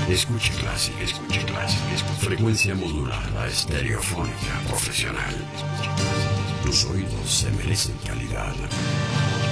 Escuche clásica, frecuencia modulada, estereofónica, profesional. Tus oídos se merecen calidad.